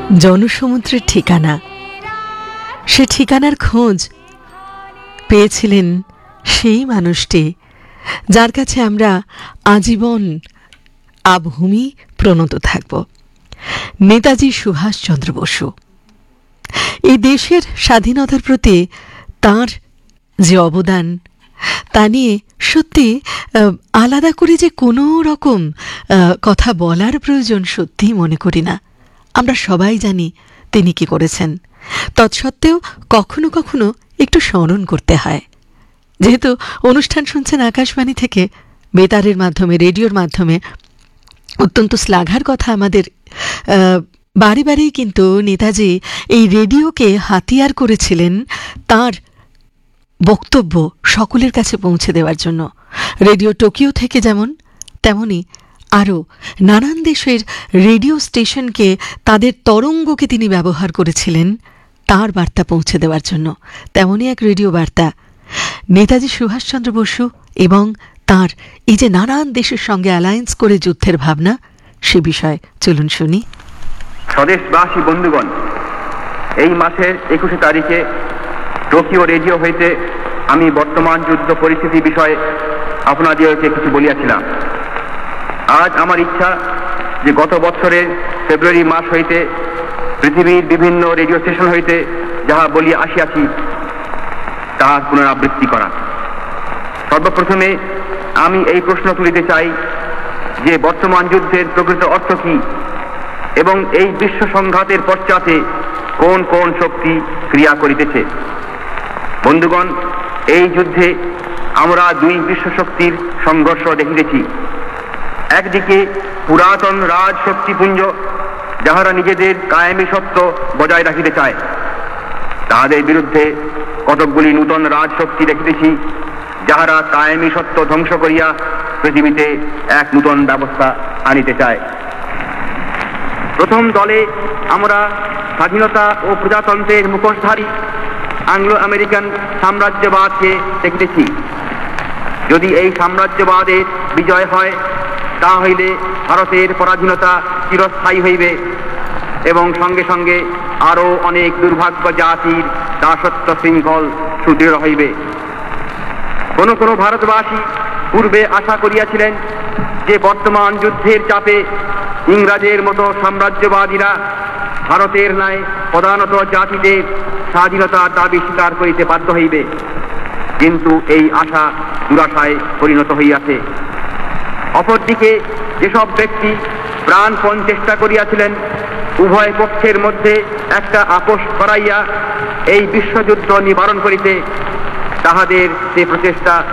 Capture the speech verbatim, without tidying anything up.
জনসমুদ্রের ঠিকানা, সে ঠিকানার খোঁজ পেয়েছিলেন সেই মানুষটি যার কাছে আমরা আজীবন আবহূমি প্রণত থাকব, নেতাজি সুভাষচন্দ্র বসু। এই দেশের স্বাধীনতার প্রতি তার যে অবদান, তা নিয়ে সত্যি আলাদা করে যে কোনো রকম কথা বলার প্রয়োজন সত্যিই মনে করি না। আমরা সবাই জানি তিনি কি করেছেন, তৎসত্ত্বেও কখনো কখনো একটু স্মরণ করতে হয়। যেহেতু অনুষ্ঠান শুনছেন আকাশবাণী থেকে, বেতারের মাধ্যমে, রেডিওর মাধ্যমে, অত্যন্ত শ্লাঘার কথা আমাদের। বারে বারেই কিন্তু নেতাজি এই রেডিওকে হাতিয়ার করেছিলেন তার বক্তব্য সকলের কাছে পৌঁছে দেওয়ার জন্য। রেডিও টোকিও থেকে যেমন, তেমনি আরও নানান দেশের রেডিও স্টেশনকে, তাদের তরঙ্গকে তিনি ব্যবহার করেছিলেন তার বার্তা পৌঁছে দেওয়ার জন্য। তেমনই এক রেডিও বার্তা নেতাজি সুভাষচন্দ্র বসু এবং তার এই যে নানান দেশের সঙ্গে অ্যালায়েন্স করে যুদ্ধের ভাবনা, সে বিষয়ে চলুন শুনি। স্বদেশবাসী বন্ধুগণ, এই মাসের একুশে তারিখে টোকিও রেডিও হইতে আমি বর্তমান যুদ্ধ পরিস্থিতি বিষয়ে আপনাদিওকে কিছু বলিয়াছিলাম। আজ আমার ইচ্ছা যে গত বছরের ফেব্রুয়ারি মাস হইতে পৃথিবীর বিভিন্ন রেডিও স্টেশন হইতে যাহা বলিয়া আসিয়াছি তাহার পুনরাবৃত্তি করা। সর্বপ্রথমে আমি এই প্রশ্ন তুলিতে চাই যে বর্তমান যুদ্ধের প্রকৃত অর্থ কি এবং এই বিশ্ব সংঘাতের পশ্চাতে কোন কোন শক্তি ক্রিয়া করিতেছে। বন্ধুগণ, এই যুদ্ধে আমরা দুই বিশ্ব শক্তির সংঘর্ষ দেখিতেছি। একদিকে পুরাতন রাজ শক্তিপুঞ্জ, যাহারা নিজেদের কায়েমি সত্য বজায় রাখিতে চায়, তাহাদের বিরুদ্ধে কতকগুলি নূতন রাজ শক্তি দেখিতেছি, যাহারা কায়েমি সত্য ধ্বংস করিয়া পৃথিবীতে এক নূতন ব্যবস্থা আনিতে চায়। প্রথম দলে আমরা স্বাধীনতা ও প্রজাতন্ত্রের মুখোশধারী আংলো আমেরিকান সাম্রাজ্যবাদকে দেখিতেছি। যদি এই সাম্রাজ্যবাদের বিজয় হয়, তা হইলে ভারতের পরাধীনতা চিরস্থায়ী হইবে এবং সঙ্গে সঙ্গে আরও অনেক দুর্ভাগ্য জাতির দাসত্ব শৃঙ্খল সুদৃঢ় হইবে। কোন কোন ভারতবাসী পূর্বে আশা করিয়াছিলেন যে বর্তমান যুদ্ধের চাপে ইংরাজের মতো সাম্রাজ্যবাদীরা ভারতের ন্যায় প্রধানত জাতিদের স্বাধীনতার দাবি স্বীকার করিতে বাধ্য হইবে, কিন্তু এই আশা দুরাশায় পরিণত হইয়াছে। অপরদিকে যেসব ব্যক্তি প্রাণপণ চেষ্টা করিয়াছিলেন উভয় পক্ষের মধ্যে একটা আপোষ করাইয়া এই বিশ্বযুদ্ধ নিবারণ করিতে, তাহাদের সে প্রচেষ্টা